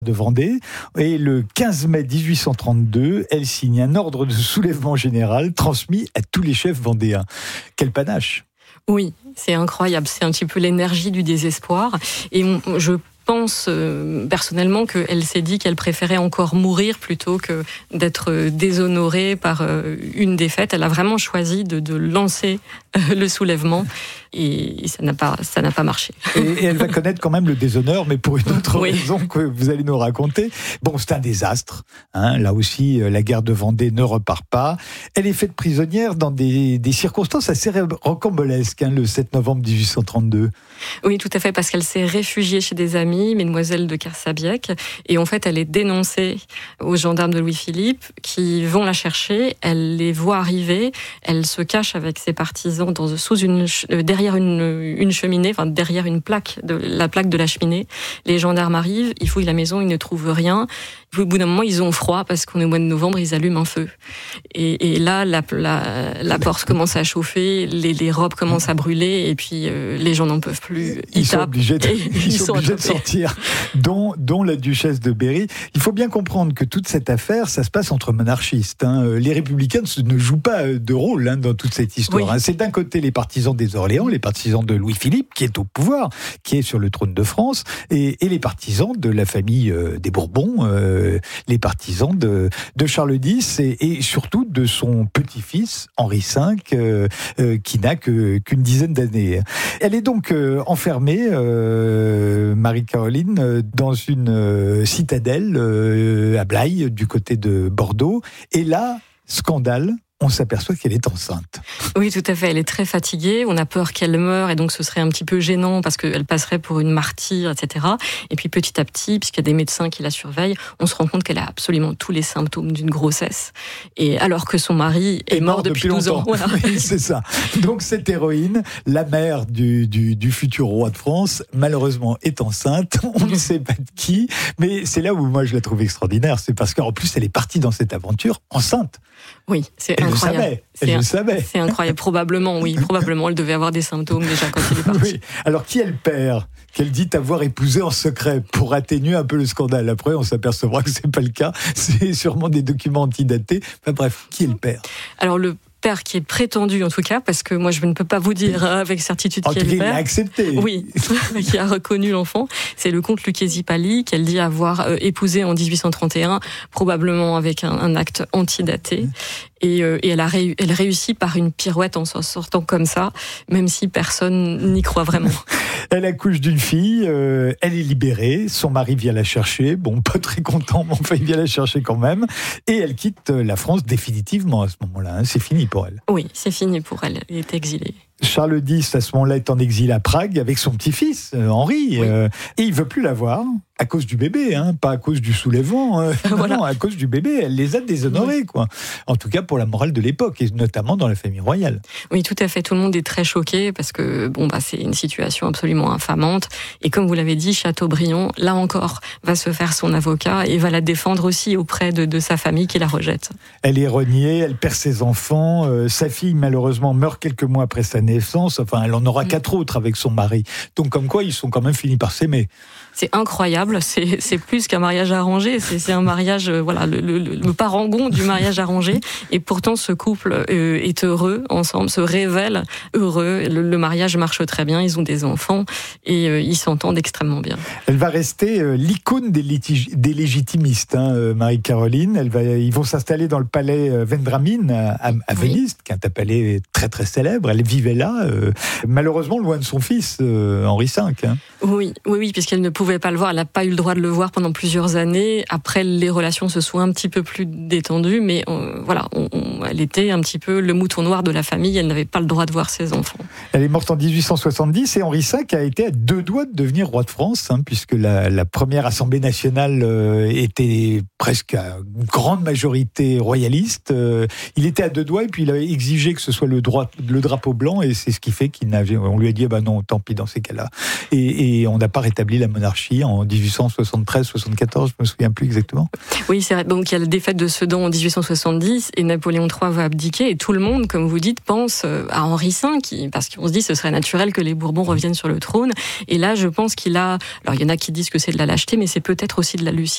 de Vendée. Et le 15 mai 1832, elle signe un ordre de soulèvement général transmis à tous les chefs vendéens. Quel panache! Oui, c'est incroyable. C'est un petit peu l'énergie du désespoir. Et je pense personnellement qu'elle s'est dit qu'elle préférait encore mourir plutôt que d'être déshonorée par une défaite. Elle a vraiment choisi de lancer le soulèvement et ça n'a pas marché. Et elle va connaître quand même le déshonneur, mais pour une autre raison que vous allez nous raconter. Bon, c'est un désastre. Là aussi, la guerre de Vendée ne repart pas. Elle est faite prisonnière dans des circonstances assez rocambolesques, le 7 novembre 1832. Oui, tout à fait, parce qu'elle s'est réfugiée chez des amis, mesdemoiselles de Kersabiec, et en fait, elle est dénoncée aux gendarmes de Louis-Philippe qui vont la chercher. Elle les voit arriver, elle se cache avec ses partisans derrière une cheminée, enfin derrière la plaque de la cheminée. Les gendarmes arrivent, ils fouillent la maison, ils ne trouvent rien. Au bout d'un moment, ils ont froid parce qu'on est au mois de novembre, ils allument un feu. Et là, la porte commence à chauffer, les robes commencent à brûler, et puis les gens n'en peuvent plus. Ils sont obligés de sortir, dont la duchesse de Berry. Il faut bien comprendre que toute cette affaire, ça se passe entre monarchistes. Les républicains ne jouent pas de rôle dans toute cette histoire. Oui. C'est d'un côté les partisans des Orléans, les partisans de Louis-Philippe, qui est au pouvoir, qui est sur le trône de France, et les partisans de la famille des Bourbons, les partisans de Charles X et surtout de son petit-fils Henri V, qui n'a qu'une dizaine d'années. Elle est donc enfermée, Marie-Caroline, dans une citadelle à Blaye, du côté de Bordeaux. Et là, scandale, on s'aperçoit qu'elle est enceinte. Oui, tout à fait. Elle est très fatiguée. On a peur qu'elle meure et donc ce serait un petit peu gênant parce qu'elle passerait pour une martyre, etc. Et puis petit à petit, puisqu'il y a des médecins qui la surveillent, on se rend compte qu'elle a absolument tous les symptômes d'une grossesse. Et alors que son mari est mort depuis 12 ans. Voilà. Oui, c'est ça. Donc cette héroïne, la mère du futur roi de France, malheureusement est enceinte. On ne sait pas de qui. Mais c'est là où moi je la trouve extraordinaire. C'est parce qu'en plus elle est partie dans cette aventure enceinte. Oui, c'est incroyable. Elle le savait. C'est incroyable. Probablement, elle devait avoir des symptômes déjà quand il est parti. Oui. Alors, qui est le père qu'elle dit avoir épousé en secret pour atténuer un peu le scandale? Après, on s'apercevra que c'est pas le cas. C'est sûrement des documents antidatés. Enfin bref, qui est le père? Alors, le père qui est prétendu en tout cas, parce que moi je ne peux pas vous dire avec certitude qui est le père. Il a accepté. Oui, qui a reconnu l'enfant. C'est le comte Lucchesi Palli qu'elle dit avoir épousé en 1831, probablement avec un acte antidaté. Et elle réussit par une pirouette en s'en sortant comme ça, même si personne n'y croit vraiment. Elle accouche d'une fille, elle est libérée, son mari vient la chercher, bon, pas très content, mais enfin il vient la chercher quand même, et elle quitte la France définitivement à ce moment-là, c'est fini pour elle. Oui, c'est fini pour elle, elle est exilée. Charles X, à ce moment-là, est en exil à Prague avec son petit-fils, Henri, et il veut plus la voir à cause du bébé, pas à cause du soulèvement, non, à cause du bébé. Elle les a déshonorés, quoi. En tout cas, pour la morale de l'époque, et notamment dans la famille royale. Oui, tout à fait. Tout le monde est très choqué parce que, c'est une situation absolument infamante. Et comme vous l'avez dit, Chateaubriand, là encore, va se faire son avocat et va la défendre aussi auprès de sa famille qui la rejette. Elle est reniée, elle perd ses enfants. Sa fille, malheureusement, meurt quelques mois après sa naissance. Enfin, elle en aura 4 autres avec son mari. Donc, comme quoi, ils sont quand même finis par s'aimer. C'est incroyable, c'est plus qu'un mariage arrangé, c'est un mariage, le parangon du mariage arrangé, et pourtant ce couple est heureux ensemble, se révèle heureux, le mariage marche très bien, ils ont des enfants, et ils s'entendent extrêmement bien. Elle va rester l'icône des légitimistes, Marie-Caroline. Ils vont s'installer dans le palais Vendramine à Venise, qui est un palais très très célèbre, elle vivait là, malheureusement loin de son fils, Henri V. Oui, puisqu'elle ne pouvait pas le voir, elle n'a pas eu le droit de le voir pendant plusieurs années. Après, les relations se sont un petit peu plus détendues, mais elle était un petit peu le mouton noir de la famille, elle n'avait pas le droit de voir ses enfants. Elle est morte en 1870 et Henri V a été à 2 doigts de devenir roi de France, puisque la première Assemblée nationale était presque à une grande majorité royaliste. Il était à 2 doigts et puis il a exigé que ce soit le drapeau blanc, et c'est ce qui fait on lui a dit non, tant pis dans ces cas-là. Et on n'a pas rétabli la monarchie monarchie en 1873-74, je me souviens plus exactement. Oui, c'est vrai. Donc il y a la défaite de Sedan en 1870 et Napoléon III va abdiquer et tout le monde, comme vous dites, pense à Henri V, parce qu'on se dit que ce serait naturel que les Bourbons reviennent sur le trône. Et là, je pense qu'il a... Alors il y en a qui disent que c'est de la lâcheté, mais c'est peut-être aussi de la lucidité.